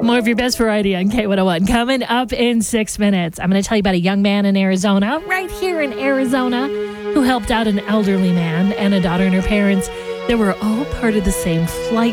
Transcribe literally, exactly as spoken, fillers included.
More of your best variety on K one oh one. Coming up in six minutes, I'm going to tell you about a young man in Arizona, right here in Arizona, who helped out an elderly man and a daughter and her parents. They were all part of the same flight